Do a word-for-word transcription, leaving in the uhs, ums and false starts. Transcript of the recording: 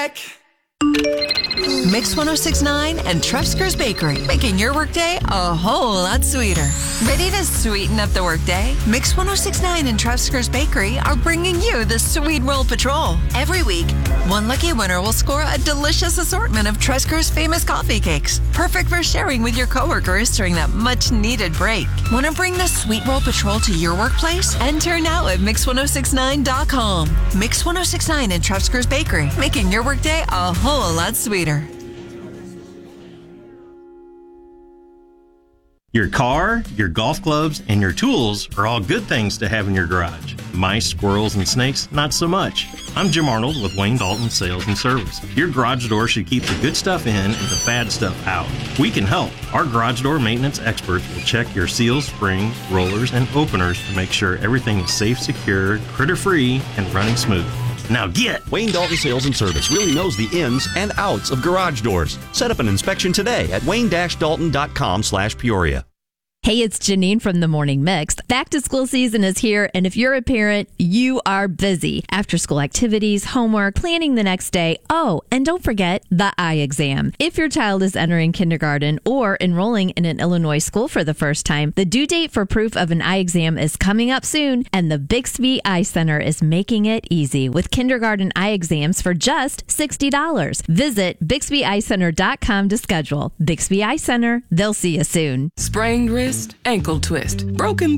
back. Mix one oh six point nine and Trefsker's Bakery, making your workday a whole lot sweeter. Ready to sweeten up the workday? Mix one oh six point nine and Trefsker's Bakery are bringing you the Sweet Roll Patrol. Every week, one lucky winner will score a delicious assortment of Trefsker's famous coffee cakes, perfect for sharing with your coworkers during that much-needed break. Want to bring the Sweet Roll Patrol to your workplace? Enter now at mix one oh six nine dot com. Mix one oh six point nine and Trefsker's Bakery, making your workday a whole lot sweeter. Your car, your golf clubs, and your tools are all good things to have in your garage. Mice, squirrels, and snakes, not so much. I'm Jim Arnold with Wayne Dalton Sales and Service. Your garage door should keep the good stuff in and the bad stuff out. We can help. Our garage door maintenance experts will check your seals, springs, rollers, and openers to make sure everything is safe, secure, critter-free, and running smooth. Now get! Wayne Dalton Sales and Service really knows the ins and outs of garage doors. Set up an inspection today at wayne dash dalton dot com slash Peoria. Hey, it's Janine from The Morning Mix. Back to school season is here, and if you're a parent, you are busy. After school activities, homework, planning the next day. Oh, and don't forget the eye exam. If your child is entering kindergarten or enrolling in an Illinois school for the first time, the due date for proof of an eye exam is coming up soon, and the Bixby Eye Center is making it easy with kindergarten eye exams for just sixty dollars. Visit bixby eye center dot com to schedule. Bixby Eye Center, they'll see you soon. Sprained wrist, ankle twist, broken